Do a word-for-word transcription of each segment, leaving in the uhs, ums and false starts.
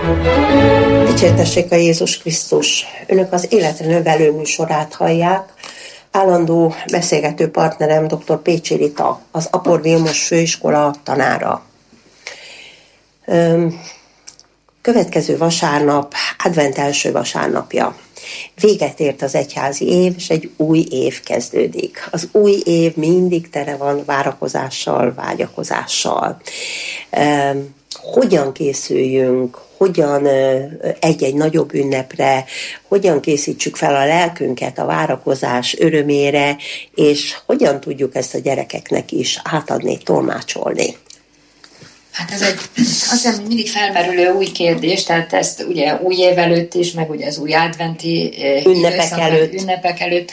Dicsértessék a Jézus Krisztus! Önök az Életre Növelő műsorát hallják. Állandó beszélgető partnerem dr. Pécsi Rita, az Apor Vilmos Főiskola tanára. Következő vasárnap, advent első vasárnapja. Véget ért az egyházi év, és egy új év kezdődik. Az új év mindig tele van várakozással, vágyakozással. Hogyan készüljünk, hogyan egy-egy nagyobb ünnepre, hogyan készítsük fel a lelkünket a várakozás örömére, és hogyan tudjuk ezt a gyerekeknek is átadni, tolmácsolni. Hát ez egy, azt hiszem, hogy mindig felmerülő új kérdés, tehát ezt ugye új év előtt is, meg ugye az új adventi ünnepek előtt. ünnepek előtt.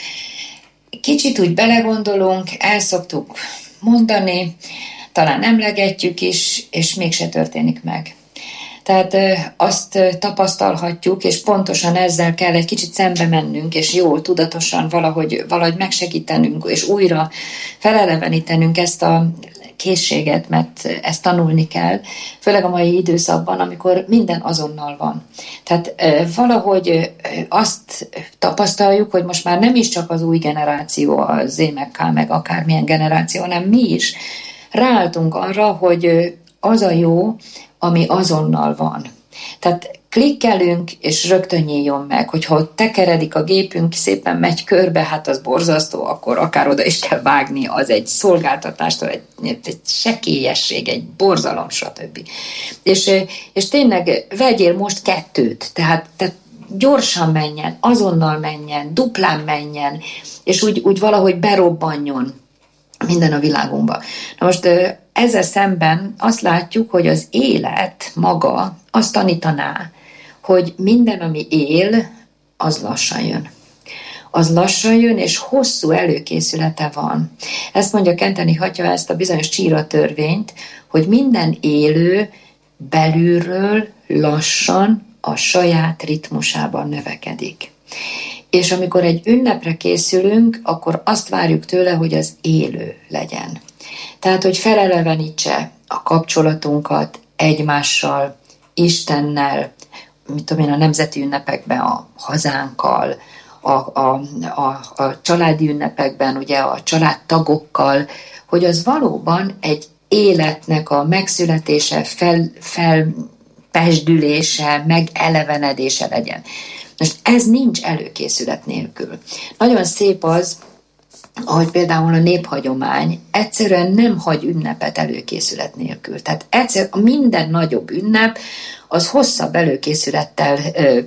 Kicsit úgy belegondolunk, el szoktuk mondani, talán emlegetjük is, és mégse történik meg. Tehát azt tapasztalhatjuk, és pontosan ezzel kell egy kicsit szembe mennünk, és jól, tudatosan valahogy, valahogy megsegítenünk, és újra felelevenítenünk ezt a készséget, mert ezt tanulni kell, főleg a mai időszakban, amikor minden azonnal van. Tehát valahogy azt tapasztaljuk, hogy most már nem is csak az új generáció, az zé meg ká, meg akármilyen generáció, hanem mi is ráálltunk arra, hogy az a jó, ami azonnal van. Tehát klikkelünk, és rögtön nyíljon meg, hogyha ott tekeredik a gépünk, szépen megy körbe, hát az borzasztó, akkor akár oda is kell vágni, az egy szolgáltatástól, egy, egy sekélyesség, egy borzalom, stb. És, és tényleg vegyél most kettőt, tehát, tehát gyorsan menjen, azonnal menjen, duplán menjen, és úgy, úgy valahogy berobbanjon minden a világunkba. Na most ezzel szemben azt látjuk, hogy az élet maga azt tanítaná, hogy minden, ami él, az lassan jön. Az lassan jön, és hosszú előkészülete van. Ezt mondja Kenteni Hatya, ezt a bizonyos Csíra törvényt, hogy minden élő belülről lassan a saját ritmusában növekedik. És amikor egy ünnepre készülünk, akkor azt várjuk tőle, hogy az élő legyen. Tehát, hogy felelevenítse a kapcsolatunkat egymással, Istennel, mit tudom én, a nemzeti ünnepekben a hazánkkal, a, a, a, a családi ünnepekben, ugye a családtagokkal, hogy az valóban egy életnek a megszületése, fel, felpesdülése, megelevenedése legyen. Most ez nincs előkészület nélkül. Nagyon szép az, ahogy például a néphagyomány egyszerűen nem hagy ünnepet előkészület nélkül. Tehát egyszer a minden nagyobb ünnep az hosszabb előkészülettel ö,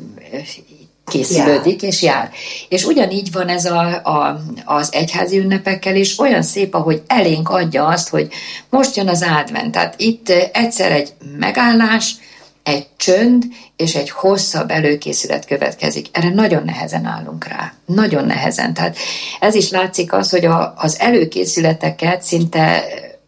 készülődik jár. és jár. És ugyanígy van ez a, a, az egyházi ünnepekkel is, olyan szép, ahogy elénk adja azt, hogy most jön az advent. Tehát itt egyszer egy megállás, egy csönd és egy hosszabb előkészület következik. Erre nagyon nehezen állunk rá. Nagyon nehezen. Tehát ez is látszik az, hogy a, az előkészületeket szinte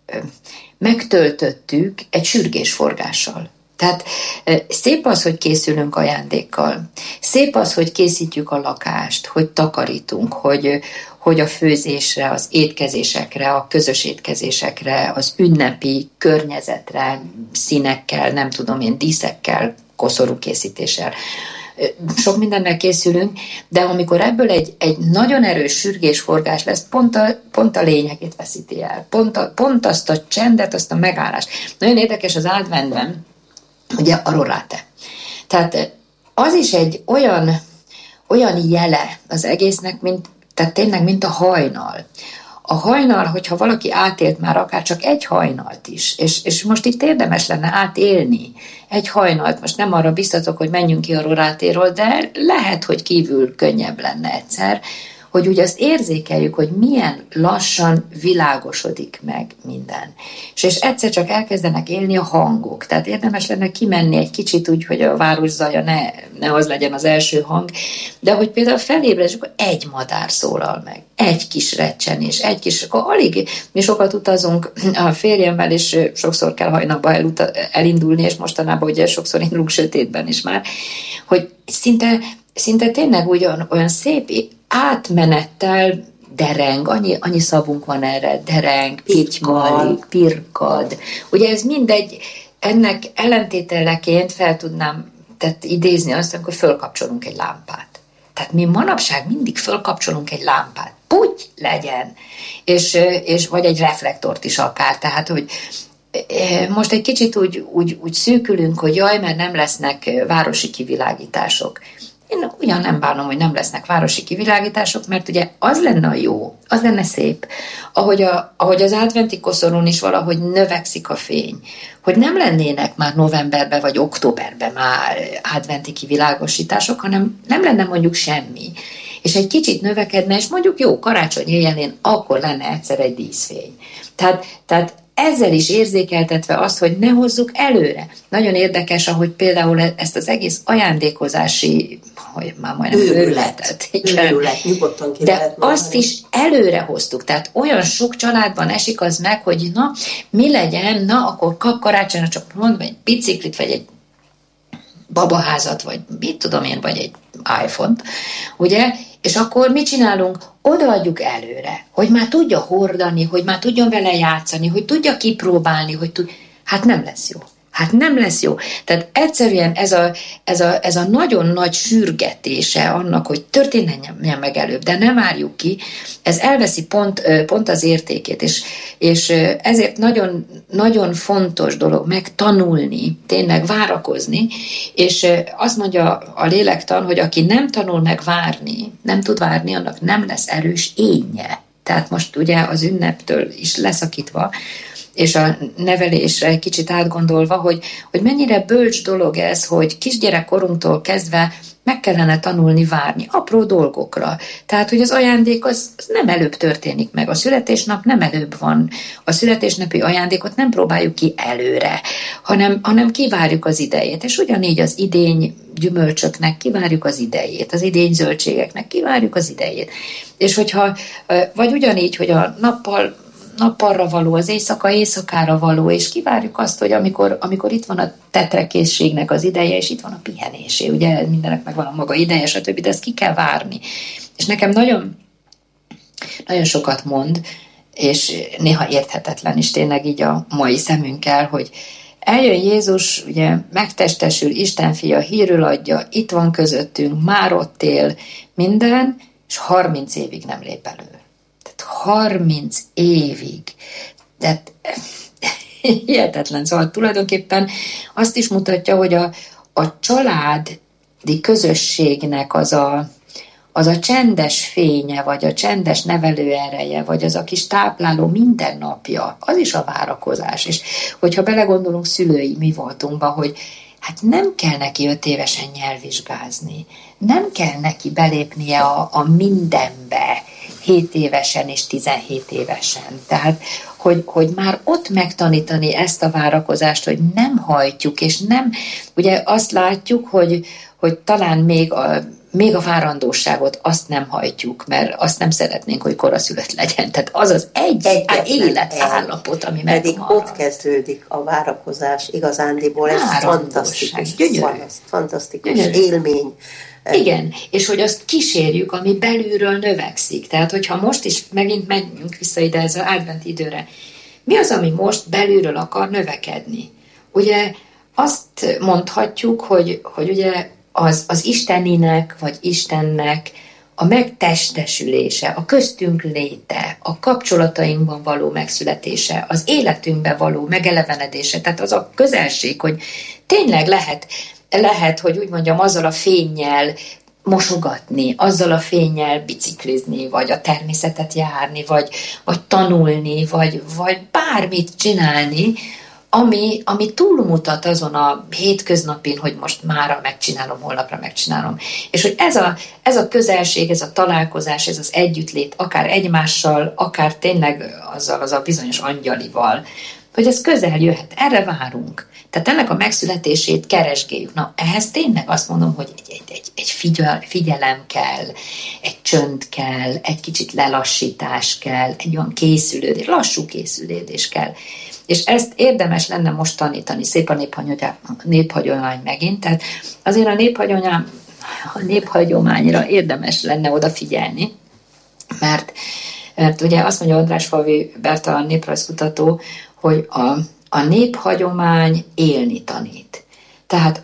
megtöltöttük egy sürgésforgással. Tehát szép az, hogy készülünk ajándékkal. Szép az, hogy készítjük a lakást, hogy takarítunk, hogy, hogy a főzésre, az étkezésekre, a közös étkezésekre, az ünnepi környezetre, színekkel, nem tudom én, díszekkel, koszorú készítéssel. Sok mindennel készülünk, de amikor ebből egy, egy nagyon erős sürgésforgás lesz, pont a, pont a lényegét veszíti el. Pont, a, pont azt a csendet, azt a megállást. Nagyon érdekes az adventben, ugye a rorate. Tehát az is egy olyan, olyan jele az egésznek, mint, tehát tényleg, mint a hajnal. A hajnal, hogyha valaki átélt már akár csak egy hajnalt is, és, és most itt érdemes lenne átélni egy hajnalt, most nem arra biztatok, hogy menjünk ki a rorátéról, de lehet, hogy kívül könnyebb lenne egyszer, hogy úgy azt érzékeljük, hogy milyen lassan világosodik meg minden. És, és egyszer csak elkezdenek élni a hangok. Tehát érdemes lenne kimenni egy kicsit úgy, hogy a város zaja ne, ne az legyen az első hang, de hogy például felébredsz, akkor egy madár szólal meg, egy kis recsenés, egy kis, akkor alig, mi sokat utazunk a férjemmel, és sokszor kell hajnalba eluta, elindulni, és mostanában ugye sokszor indulunk sötétben is már, hogy szinte, szinte tényleg ugyan, olyan szép átmenettel dereng, annyi, annyi szavunk van erre, dereng, pitymalik, pirkad. Ugye ez mindegy, ennek ellentételeként fel tudnám tehát idézni azt, amikor fölkapcsolunk egy lámpát. Tehát mi manapság mindig fölkapcsolunk egy lámpát. Puty legyen! És, és, vagy egy reflektort is akár. Tehát, hogy most egy kicsit úgy, úgy, úgy szűkülünk, hogy jaj, mert nem lesznek városi kivilágítások. Én ugyan nem bánom, hogy nem lesznek városi kivilágítások, mert ugye az lenne a jó, az lenne szép, ahogy, a, ahogy az adventi koszorún is valahogy növekszik a fény, hogy nem lennének már novemberben vagy októberben már adventi kivilágosítások, hanem nem lenne mondjuk semmi, és egy kicsit növekedne, és mondjuk jó, karácsony éjjelén akkor lenne egyszer egy díszfény. Tehát, tehát ezzel is érzékeltetve azt, hogy ne hozzuk előre. Nagyon érdekes, ahogy például ezt az egész ajándékozási, hogy már majdnem őrületet. Őrület, nyugodtan ki de lehet azt mondani. is előre hoztuk. Tehát olyan sok családban esik az meg, hogy na, mi legyen, na, akkor kap karácsonyra csak mondva egy biciklit, vagy egy babaházat, vagy mit tudom én, vagy egy iPhone-t, ugye? És akkor mit csinálunk? Odaadjuk előre, hogy már tudja hordani, hogy már tudjon vele játszani, hogy tudja kipróbálni, hogy tud... Hát nem lesz jó. Hát nem lesz jó. Tehát egyszerűen ez a, ez a, ez a nagyon nagy sürgetése annak, hogy történjen meg előbb, de ne várjuk ki, ez elveszi pont, pont az értékét, és, és ezért nagyon, nagyon fontos dolog megtanulni, tényleg várakozni, és azt mondja a lélektan, hogy aki nem tanul meg várni, nem tud várni, annak nem lesz erős énje. Tehát most ugye az ünneptől is leszakítva, és a nevelésre egy kicsit átgondolva, hogy, hogy mennyire bölcs dolog ez, hogy kisgyerekkorunktól kezdve meg kellene tanulni várni apró dolgokra. Tehát, hogy az ajándék az, az nem előbb történik meg. A születésnap nem előbb van. A születésnapi ajándékot nem próbáljuk ki előre, hanem, hanem kivárjuk az idejét. És ugyanígy az idény gyümölcsöknek kivárjuk az idejét, az idény zöldségeknek kivárjuk az idejét. És hogyha, vagy ugyanígy, hogy a nappal nappalra való, az éjszaka éjszakára való, és kivárjuk azt, hogy amikor, amikor itt van a tetrekészségnek az ideje, és itt van a pihenésé, ugye mindenek meg van a maga ideje, stb., de ezt ki kell várni. És nekem nagyon, nagyon sokat mond, és néha érthetetlen is tényleg így a mai szemünkkel, hogy eljön Jézus, ugye megtestesül, Isten fia, hírül adja, itt van közöttünk, már ott él minden, és harminc évig nem lép elő. harminc évig. Tehát hihetetlen. Szóval tulajdonképpen azt is mutatja, hogy a, a családi közösségnek az a, az a csendes fénye, vagy a csendes nevelőereje, vagy az a kis tápláló mindennapja, az is a várakozás. És hogyha belegondolunk szülői mi voltunkba, hogy hát nem kell neki öt évesen nyelvvizsgázni, nem kell neki belépnie a, a mindenbe, hét évesen és tizenhét évesen. Tehát, hogy, hogy már ott megtanítani ezt a várakozást, hogy nem hajtjuk, és nem, ugye azt látjuk, hogy, hogy talán még a, még a várandóságot azt nem hajtjuk, mert azt nem szeretnénk, hogy koraszülött legyen. Tehát az az egy, egy életállapot, ami megmarad. Pedig ott kezdődik a várakozás igazándiból, ez fantasztikus, gyönyörű, fantasztikus gyönyörű. Élmény. Igen, és hogy azt kísérjük, ami belülről növekszik. Tehát, hogyha most is megint megyünk vissza ide ez az advent időre, mi az, ami most belülről akar növekedni? Ugye azt mondhatjuk, hogy, hogy ugye az, az Isteninek, vagy Istennek a megtestesülése, a köztünk léte, a kapcsolatainkban való megszületése, az életünkben való megelevenedése, tehát az a közelség, hogy tényleg lehet Lehet, hogy úgy mondjam, azzal a fénnyel mosogatni, azzal a fénnyel biciklizni, vagy a természetet járni, vagy, vagy tanulni, vagy, vagy bármit csinálni, ami, ami túlmutat azon a hétköznapin, hogy most mára megcsinálom, holnapra megcsinálom. És hogy ez a, ez a közelség, ez a találkozás, ez az együttlét, akár egymással, akár tényleg azzal az a bizonyos angyalival, hogy ez közel jöhet, erre várunk. Tehát ennek a megszületését keresgéljük. Na, ehhez tényleg azt mondom, hogy egy, egy, egy, egy figyel, figyelem kell, egy csönd kell, egy kicsit lelassítás kell, egy olyan készülődés, lassú készülődés kell. És ezt érdemes lenne most tanítani, szép a néphagyomány megint, tehát azért a néphagyomány, a néphagyományra érdemes lenne odafigyelni, mert, mert ugye azt mondja Andrásfalvi Berta, a néprajzkutató, hogy a, a néphagyomány élni tanít. Tehát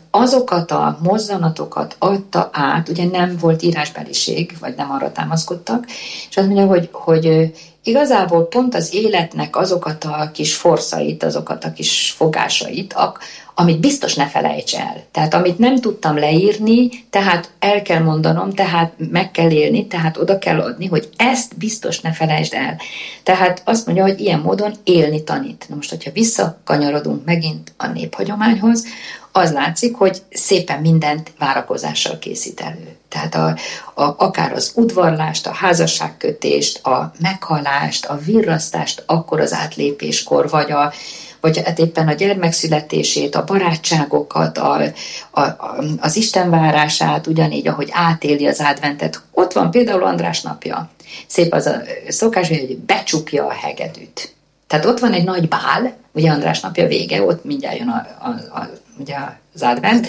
azokat a mozzanatokat adta át, ugye nem volt írásbeliség, vagy nem arra támaszkodtak, és azt mondja, hogy, hogy igazából pont az életnek azokat a kis forszait, azokat a kis fogásait, amit biztos ne felejts el. Tehát amit nem tudtam leírni, tehát el kell mondanom, tehát meg kell élni, tehát oda kell adni, hogy ezt biztos ne felejtsd el. Tehát azt mondja, hogy ilyen módon élni tanít. Na most, hogyha visszakanyarodunk megint a néphagyományhoz, az látszik, hogy szépen mindent várakozással készít elő. Tehát a, a, akár az udvarlást, a házasságkötést, a meghalást, a virrasztást akkor az átlépéskor, vagy, a, vagy hát éppen a gyermekszületését, a barátságokat, a, a, a, az istenvárását, ugyanígy, ahogy átéli az adventet. Ott van például András napja. Szép az a szokás, hogy becsukja a hegedűt. Tehát ott van egy nagy bál, ugye András napja vége, ott mindjárt jön a, a, a, ugye az advent,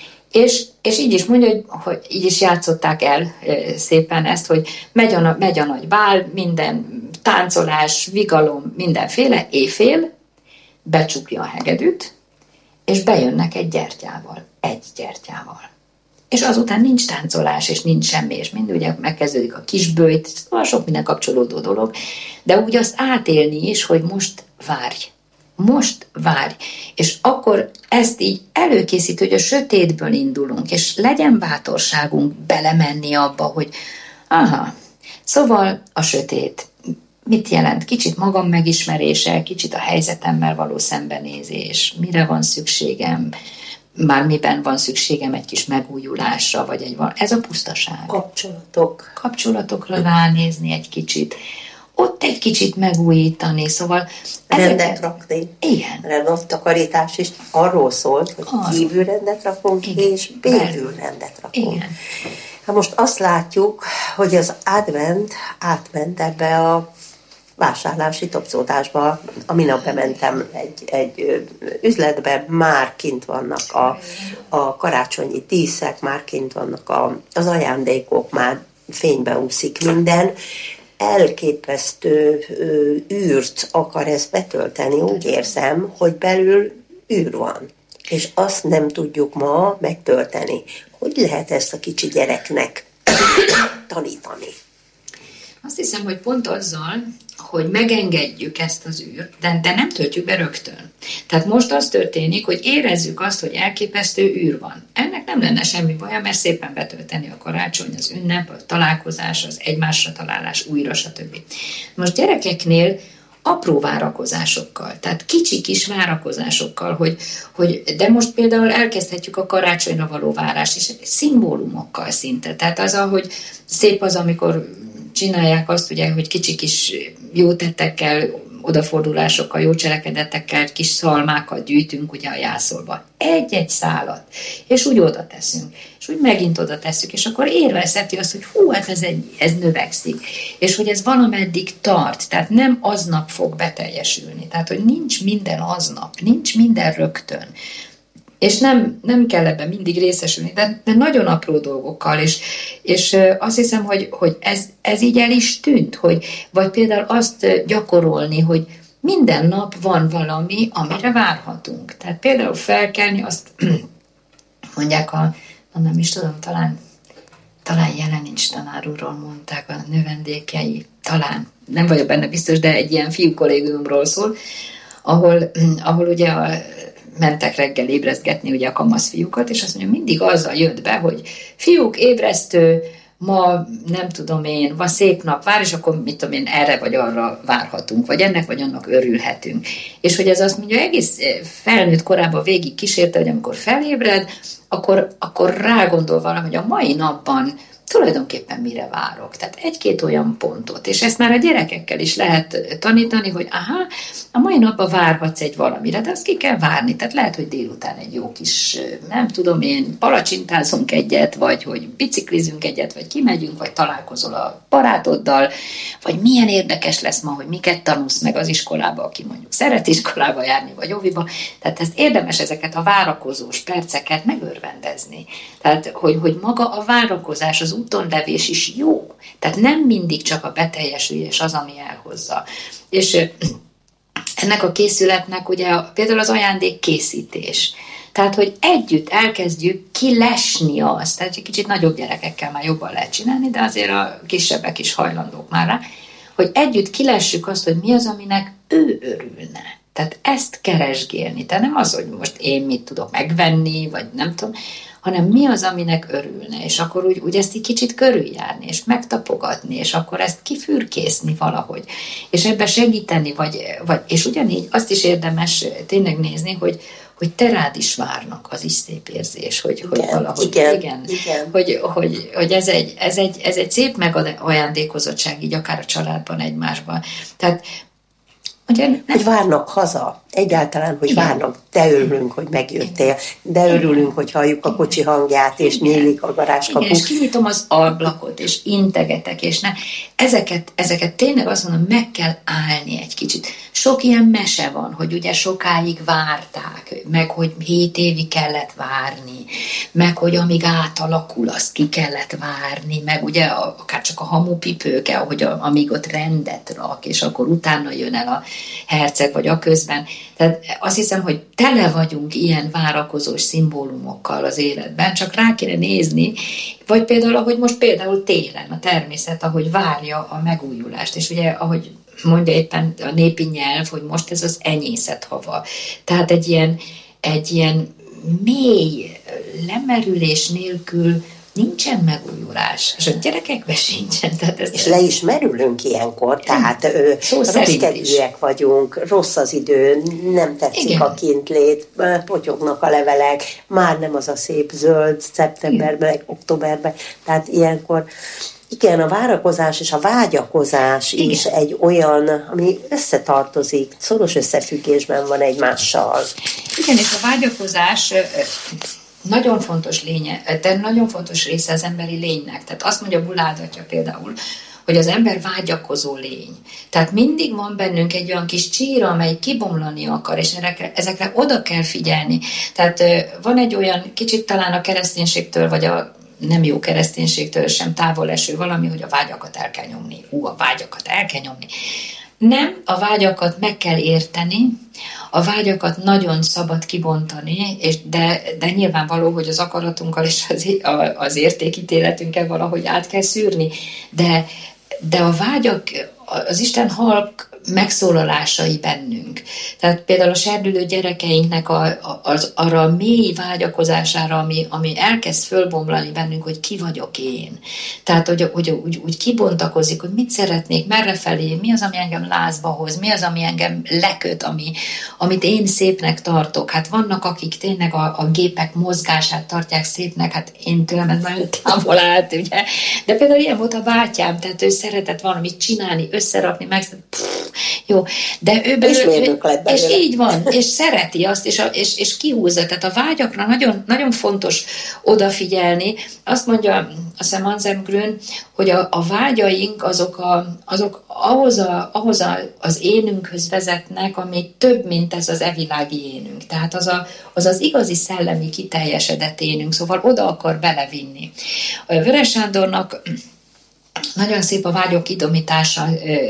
és, és így is mondja, hogy, hogy így is játszották el szépen ezt, hogy megy a, megy a nagy bál, minden táncolás, vigalom, mindenféle, éjfél, becsukja a hegedűt, és bejönnek egy gyertyával, egy gyertyával. És azután nincs táncolás, és nincs semmi, és mind ugye megkezdődik a kisbőjt, szóval sok minden kapcsolódó dolog, de úgy azt átélni is, hogy most várj, most várj, és akkor ezt így előkészít, hogy a sötétből indulunk, és legyen bátorságunk belemenni abba, hogy aha, szóval a sötét mit jelent? Kicsit magam megismerése, kicsit a helyzetemmel való szembenézés, mire van szükségem, már miben van szükségem egy kis megújulásra, vagy egy val- ez a pusztaság. Kapcsolatok. Kapcsolatokra ránézni egy kicsit. Ott egy kicsit megújítani, szóval... Rendet ezeket... rakni. Igen. Mert a takarítás is arról szólt, hogy arról. Kívül rendet rakunk, igen. És belül rendet rakunk. Igen. Hát most azt látjuk, hogy az advent átment ebbe a vásárlási topzódásba. A minap bementem egy, egy üzletbe, már kint vannak a, a karácsonyi díszek, már kint vannak a, az ajándékok, már fénybe úszik minden. Elképesztő ö, űrt akar ez betölteni, úgy érzem, hogy belül űr van. És azt nem tudjuk ma megtölteni. Hogy lehet ezt a kicsi gyereknek tanítani? Azt hiszem, hogy pont azzal, hogy megengedjük ezt az űrt, de, de nem töltjük be rögtön. Tehát most az történik, hogy érezzük azt, hogy elképesztő űr van. Ennek nem lenne semmi baja, mert szépen betölteni a karácsony, az ünnep, a találkozás, az egymásra találás, újra, stb. Most gyerekeknél apró várakozásokkal, tehát kicsi kis várakozásokkal, hogy, hogy de most például elkezdhetjük a karácsonyra való várást, és szimbólumokkal szinte. Tehát az, ahogy szép az, amikor csinálják azt, ugye, hogy kicsi kis jó tettekkel, odafordulásokkal, jó cselekedetekkel, kis szalmákat gyűjtünk ugye a jászolba. Egy-egy szálat. És úgy oda teszünk. És úgy megint oda tesszük. És akkor érvezheti azt, hogy hú, hát ez, egy, ez növekszik. És hogy ez valameddig tart. Tehát nem aznap fog beteljesülni. Tehát, hogy nincs minden aznap. Nincs minden rögtön. És nem, nem kell ebben mindig részesülni, de, de nagyon apró dolgokkal, és, és azt hiszem, hogy, hogy ez, ez így el is tűnt, hogy, vagy például azt gyakorolni, hogy minden nap van valami, amire várhatunk. Tehát például felkelni, azt mondják a, nem is tudom, talán, talán Jelenics tanár úrról mondták, a növendékei, talán, nem vagyok benne biztos, de egy ilyen fiú kollégiumról szól, ahol, ahol ugye a mentek reggel ébresztgetni ugye a kamasz fiúkat, és azt mondja, mindig azzal jött be, hogy fiúk, ébresztő, ma nem tudom én, van szép nap vár, és akkor mit tudom én, erre vagy arra várhatunk, vagy ennek vagy annak örülhetünk. És hogy ez azt mondja, egész felnőtt korában végig kísérte, hogy amikor felébred, akkor, akkor rágondol valami, hogy a mai napban tulajdonképpen mire várok. Tehát egy-két olyan pontot, és ezt már a gyerekekkel is lehet tanítani, hogy aha, a mai napban várhatsz egy valamire, de azt ki kell várni. Tehát lehet, hogy délután egy jó kis, nem tudom én, palacsintázunk egyet, vagy hogy biciklizünk egyet, vagy kimegyünk, vagy találkozol a barátoddal, vagy milyen érdekes lesz ma, hogy miket tanulsz meg az iskolába, aki mondjuk szeret iskolába járni, vagy óviba. Tehát ez érdemes ezeket a várakozós perceket megörvendezni. Tehát, hogy, hogy maga a várakozás, az útonlevés is jó. Tehát nem mindig csak a beteljesülés az, ami elhozza. És ennek a készületnek ugye például az ajándék készítés. Tehát, hogy együtt elkezdjük kilesni azt, tehát egy kicsit nagyobb gyerekekkel már jobban lehet csinálni, de azért a kisebbek is hajlandók már rá, hogy együtt kilessük azt, hogy mi az, aminek ő örülne. Tehát ezt keresgélni. Tehát nem az, hogy most én mit tudok megvenni, vagy nem tudom, hanem mi az, aminek örülne, és akkor úgy, úgy ezt egy kicsit körüljárni, és megtapogatni, és akkor ezt kifürkészni valahogy, és ebbe segíteni, vagy, vagy, és ugyanígy azt is érdemes tényleg nézni, hogy, hogy te rád is várnak, az is szép érzés, hogy, igen, hogy valahogy, igen, igen, igen. Hogy, hogy, hogy ez, egy, ez, egy, ez egy szép megajándékozottság, így akár a családban, egymásban. Tehát ugye, hogy várnak haza, egyáltalán, hogy igen. várnak, de örülünk, hogy megjöttél, de örülünk, hogy halljuk a kocsi hangját, és igen. nyílik a garázskapu. Igen, és kinyitom az ablakot, és integetek, és ne. Ezeket, ezeket tényleg azt mondom, meg kell állni egy kicsit. Sok ilyen mese van, hogy ugye sokáig várták, meg hogy hét évig kellett várni, meg hogy amíg átalakul, azt ki kellett várni, meg ugye akár csak a hamupipőke, ahogy a, amíg ott rendet rak, és akkor utána jön el a herceg, vagy a közben. Tehát azt hiszem, hogy tele vagyunk ilyen várakozós szimbólumokkal az életben, csak rá kéne nézni, vagy például, ahogy most például télen a természet, ahogy várja a megújulást, és ugye, ahogy mondja éppen a népi nyelv, hogy most ez az enyészet hava. Tehát egy ilyen, egy ilyen mély lemerülés nélkül nincsen megújulás, és a gyerekekben sincsen. Tehát ez és le is merülünk ilyenkor, tehát rossz kedvűek vagyunk, rossz az idő, nem tetszik igen. a kintlét, potyognak a levelek, már nem az a szép zöld szeptemberben, igen. októberben, tehát ilyenkor igen, a várakozás és a vágyakozás igen. is egy olyan, ami összetartozik, szoros összefüggésben van egymással. Igen, és a vágyakozás nagyon fontos lénye, de nagyon fontos része az emberi lénynek. Tehát azt mondja Bulád atya például, hogy az ember vágyakozó lény. Tehát mindig van bennünk egy olyan kis csíra, amely kibomlani akar, és ezekre, ezekre oda kell figyelni. Tehát van egy olyan, kicsit talán a kereszténységtől, vagy a nem jó kereszténységtől sem távol eső valami, hogy a vágyakat el kell nyomni. Hú, a vágyakat el kell nyomni. Nem, a vágyakat meg kell érteni, a vágyakat nagyon szabad kibontani, és de, de nyilvánvaló, hogy az akaratunkkal és az, az értékítéletünkkel valahogy át kell szűrni, de, de a vágyak, az Isten halk megszólalásai bennünk. Tehát például a serdülő gyerekeinknek a, az, arra a mély vágyakozására, ami, ami elkezd fölbomlani bennünk, hogy ki vagyok én. Tehát, hogy, hogy úgy, úgy kibontakozik, hogy mit szeretnék, merrefelé, mi az, ami engem lázba hoz, mi az, ami engem leköt, ami, amit én szépnek tartok. Hát vannak, akik tényleg a, a gépek mozgását tartják szépnek, hát én tőlem ez nagyon távol állt, ugye. De például ilyen volt a bátyám, tehát ő szeretett valamit csinálni, összerakni, meg pff, jó, de ő belőle, és így van, és szereti azt, és, a, és, és kihúzza. Tehát a vágyakra nagyon, nagyon fontos odafigyelni. Azt mondja, azt hiszem Anselm Grün, hogy a, a vágyaink azok, a, azok ahhoz, a, ahhoz a, az énünkhöz vezetnek, ami több, mint ez az evilági énünk. Tehát az, a, az az igazi szellemi kiteljesedett énünk, szóval oda akar belevinni. A Vörös Sándornak nagyon szép a vágyok idomítása,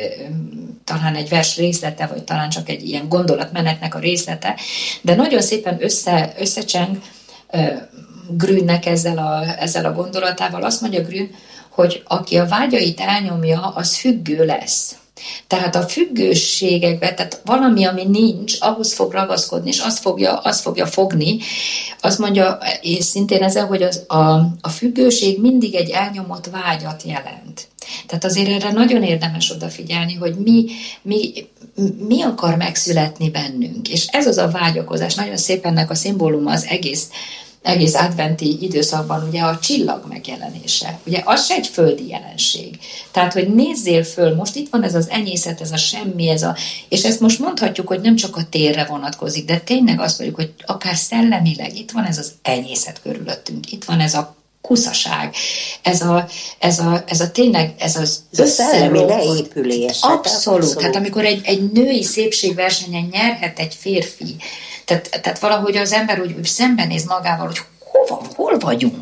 talán egy vers részlete, vagy talán csak egy ilyen gondolatmenetnek a részlete, de nagyon szépen össze, összecseng Grünnek ezzel a, ezzel a gondolatával. Azt mondja Grün, hogy aki a vágyait elnyomja, az függő lesz. Tehát a függőségekben, tehát valami, ami nincs, ahhoz fog ragaszkodni, és azt fogja, azt fogja fogni. Azt mondja, és szintén ezzel, hogy az, a, a függőség mindig egy elnyomott vágyat jelent. Tehát azért erre nagyon érdemes odafigyelni, hogy mi, mi, mi akar megszületni bennünk. És ez az a vágyakozás, nagyon szép ennek a szimbóluma az egész, egész adventi időszakban, ugye a csillag megjelenése. Ugye az se egy földi jelenség. Tehát, hogy nézzél föl, most itt van ez az enyészet, ez a semmi, ez a... És ezt most mondhatjuk, hogy nem csak a térre vonatkozik, de tényleg azt mondjuk, hogy akár szellemileg itt van ez az enyészet körülöttünk, itt van ez a kuszaság, ez a, ez a, ez a tényleg, ez az összeropott leépülés. Abszolút. abszolút. Tehát amikor egy, egy női szépségversenyen nyerhet egy férfi, tehát, tehát valahogy az ember úgy, úgy szembenéz magával, hogy hova, hol vagyunk,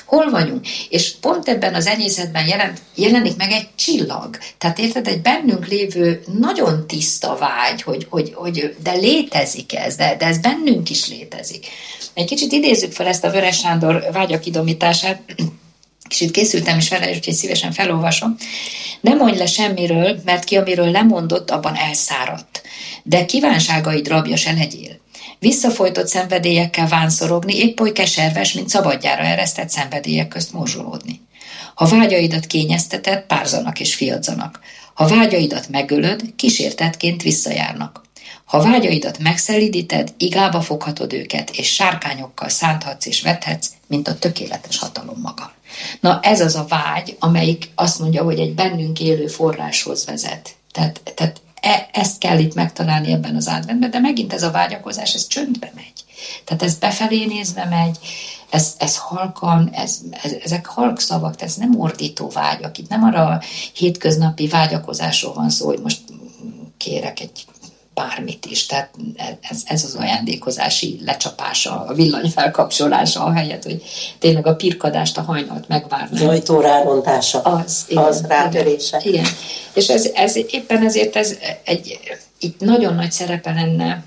Hol vagyunk? És pont ebben az enyészetben jelent, jelenik meg egy csillag. Tehát érted, egy bennünk lévő nagyon tiszta vágy, hogy, hogy, hogy de létezik ez, de, de ez bennünk is létezik. Egy kicsit idézzük fel ezt a Vörös Sándor vágyak idomítását, kicsit készültem is vele, úgyhogy szívesen felolvasom. Ne mondj le semmiről, mert ki, amiről lemondott, abban elszáradt. De kívánságaid rabja se legyél. Visszafolytott szenvedélyekkel vánszorogni, épp oly keserves, mint szabadjára eresztett szenvedélyek közt morzsolódni. Ha vágyaidat kényezteted, párzanak és fiadzanak. Ha vágyaidat megölöd, kísértetként visszajárnak. Ha vágyaidat megszelídíted, igába foghatod őket, és sárkányokkal szánthatsz és vethetsz, mint a tökéletes hatalom maga. Na ez az a vágy, amelyik azt mondja, hogy egy bennünk élő forráshoz vezet. Tehát, tehát e, ezt kell itt megtalálni ebben az adventben, de megint ez a vágyakozás, ez csöndbe megy. Tehát ez befelé nézve megy, ez, ez halkan, ez, ez, ezek halk szavak, ez nem ordító vágyak. Itt nem arra a hétköznapi vágyakozásról van szó, hogy most kérek egy bármit is. Tehát ez, ez az ajándékozási lecsapása, a villany felkapcsolása, ahelyett, hogy tényleg a pirkadást, a hajnalt megvárni. Az ajtó rárontása, az, igen, az rátörése. Igen, igen. És ez, ez, éppen ezért ez egy, itt nagyon nagy szerepe lenne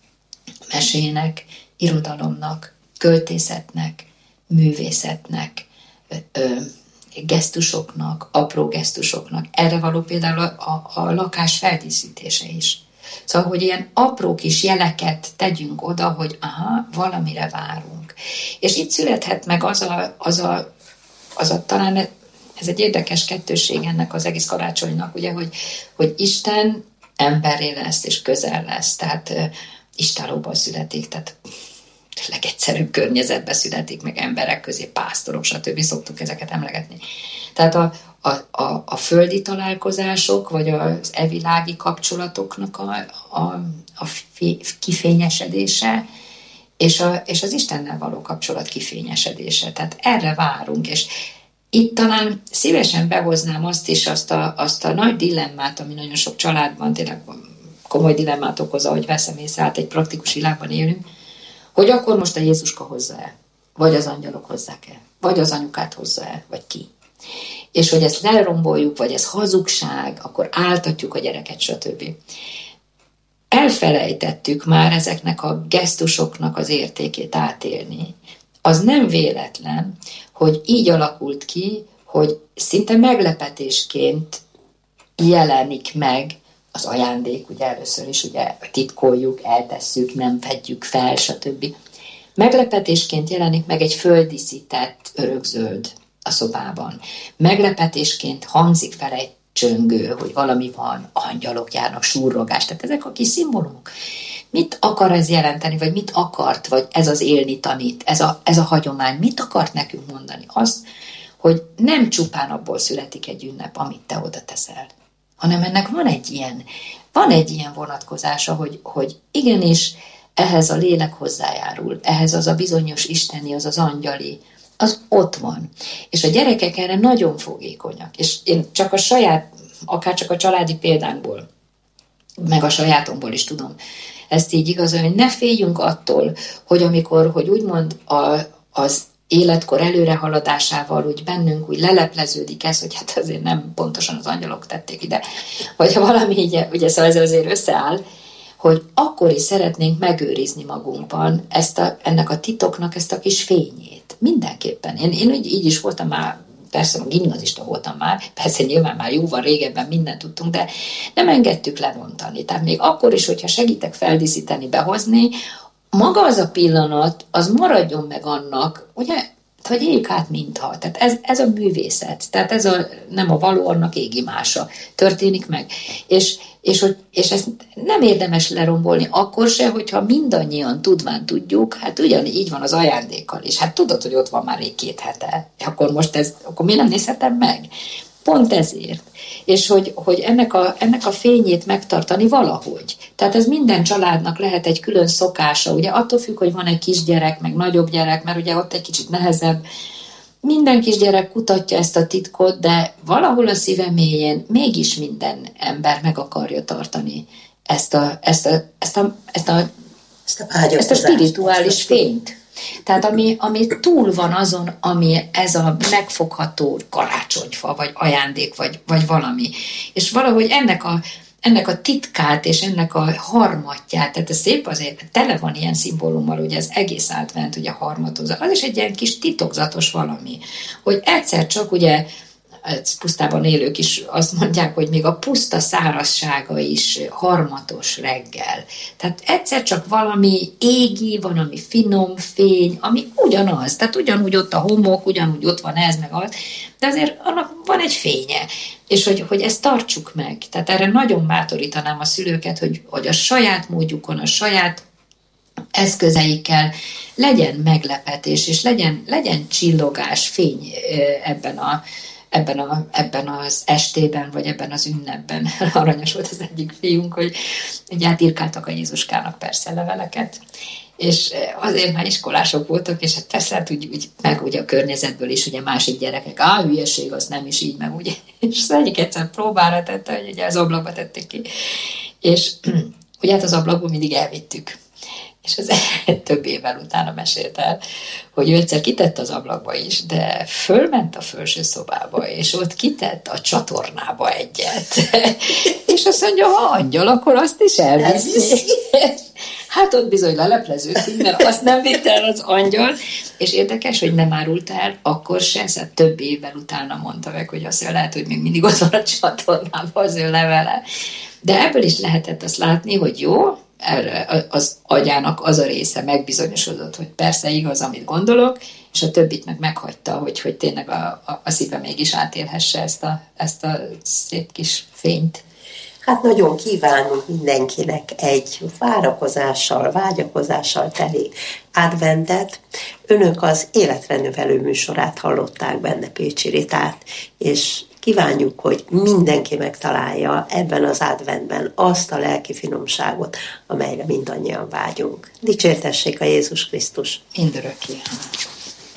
mesének, irodalomnak, költészetnek, művészetnek, ö, gesztusoknak, apró gesztusoknak. Erre való például a, a, a lakás feldíszítése is. Szóval, hogy ilyen apró kis jeleket tegyünk oda, hogy aha, valamire várunk. És itt születhet meg az a, az a, az a talán ez egy érdekes kettősség ennek az egész karácsonynak, ugye, hogy, hogy Isten emberré lesz és közel lesz. Tehát uh, istálóban születik, tehát legegyszerűbb környezetben születik, meg emberek közé, pásztorok, stb. Szoktuk ezeket emlegetni. Tehát a, a, a, a földi találkozások, vagy az evilági kapcsolatoknak a, a, a kifényesedése, és, a, és az Istennel való kapcsolat kifényesedése. Tehát erre várunk, és itt talán szívesen behoznám azt is, azt a, azt a nagy dilemmát, ami nagyon sok családban tényleg komoly dilemmát okoz, ahogy veszem észre, hát egy praktikus világban élünk, hogy akkor most a Jézuska hozza el, vagy az angyalok hozzák el, vagy az anyukát hozza el, vagy ki. És hogy ezt leromboljuk, vagy ez hazugság, akkor áltatjuk a gyereket, stb. Elfelejtettük már ezeknek a gesztusoknak az értékét átélni. Az nem véletlen, hogy így alakult ki, hogy szinte meglepetésként jelenik meg az ajándék, ugye először is ugye titkoljuk, eltesszük, nem fedjük fel, stb. Meglepetésként jelenik meg egy földdíszített örökzöld a szobában. Meglepetésként hangzik fel egy csöngő, hogy valami van, angyalok járnak, súrrogás, tehát ezek a kis szimbólumok. Mit akar ez jelenteni, vagy mit akart, vagy ez az élni tanít, ez a, ez a hagyomány, mit akart nekünk mondani? Azt, hogy nem csupán abból születik egy ünnep, amit te oda teszel, hanem ennek van egy ilyen, van egy ilyen vonatkozása, hogy, hogy igenis ehhez a lélek hozzájárul, ehhez az a bizonyos isteni, az az angyali, az ott van. És a gyerekek erre nagyon fogékonyak. És én csak a saját, akár csak a családi példánkból, meg a sajátomból is tudom ezt így igazolni, hogy ne féljünk attól, hogy amikor, hogy úgymond a, az életkor előrehaladásával úgy bennünk úgy lelepleződik ez, hogy hát azért nem pontosan az angyalok tették ide, vagy ha valami így, ugye szóval ez azért összeáll, hogy akkor is szeretnénk megőrizni magunkban ezt a, ennek a titoknak ezt a kis fényét. Mindenképpen. Én, én úgy, így is voltam már, persze a gimnazista voltam már, persze nyilván már jóval régebben mindent tudtunk, de nem engedtük levontani. Tehát még akkor is, hogyha segítek feldíszíteni, behozni, maga az a pillanat, az maradjon meg annak, ugye, hogy éljük át mintha. Tehát ez, ez a művészet, tehát ez a, nem a való, annak égi mása történik meg. És, és, hogy, és ezt nem érdemes lerombolni akkor se, hogyha mindannyian tudván tudjuk, hát ugyanígy így van az ajándékkal is. Hát tudod, hogy ott van már rég két hete, akkor most ez, akkor miért nem nézhetem meg? Pont ezért. És hogy, hogy ennek, a, ennek a fényét megtartani valahogy. Tehát ez minden családnak lehet egy külön szokása. Ugye attól függ, hogy van egy kisgyerek, meg nagyobb gyerek, mert ugye ott egy kicsit nehezebb. Minden kisgyerek kutatja ezt a titkot, de valahol a szíve mélyén mégis minden ember meg akarja tartani ezt a, ezt a, ezt a, ezt a, ezt a, ezt a spirituális fényt. Tehát ami, ami túl van azon, ami ez a megfogható karácsonyfa, vagy ajándék, vagy, vagy valami. És valahogy ennek a, ennek a titkát, és ennek a harmatját, tehát ez szép azért, tele van ilyen szimbólummal, ugye ez egész advent, ugye harmatozza. Az is egy ilyen kis titokzatos valami, hogy egyszer csak ugye pusztában élők is azt mondják, hogy még a puszta szárazsága is harmatos reggel. Tehát egyszer csak valami égi, valami finom fény, ami ugyanaz, tehát ugyanúgy ott a homok, ugyanúgy ott van ez, meg az, de azért annak van egy fénye, és hogy, hogy ezt tartsuk meg. Tehát erre nagyon bátorítanám a szülőket, hogy, hogy a saját módjukon, a saját eszközeikkel legyen meglepetés, és legyen, legyen csillogás, fény ebben a Ebben, a, ebben az estében, vagy ebben az ünnepben. Aranyos volt az egyik fiunk, hogy ugye hát írkáltak a Jézuskának persze leveleket, és azért már iskolások voltak, és hát persze hát úgy, úgy, meg ugye a környezetből is, ugye másik gyerekek, á, hülyeség, az nem is így, meg ugye. És az egyik egyszer próbára tette, hogy ugye az ablakba tették ki. És ugye hát az ablakból mindig elvittük. És az több évvel utána mesélt el, hogy ő egyszer kitett az ablakba is, de fölment a felső szobába, és ott kitett a csatornába egyet. És azt mondja, ha angyal, akkor azt is elviszi. Hát ott bizony lelepleződik, mert azt nem vitte el az angyal, és érdekes, hogy nem árult el akkor se, szóval több évvel utána mondta meg, hogy azt lehet, hogy még mindig ott van a csatornában az ő levele. De ebből is lehetett azt látni, hogy jó, erre az agyának az a része megbizonyosodott, hogy persze igaz, amit gondolok, és a többit meg meghagyta, hogy, hogy tényleg a, a, a szíve mégis átélhesse ezt a, ezt a szép kis fényt. Hát nagyon kívánunk mindenkinek egy várakozással, vágyakozással teli adventet. Önök az Életre Növelő műsorát hallották, benne Pécsi Ritát, és kívánjuk, hogy mindenki megtalálja ebben az adventben azt a lelki finomságot, amelyre mindannyian vágyunk. Dicsértessék a Jézus Krisztus! Mindörökké!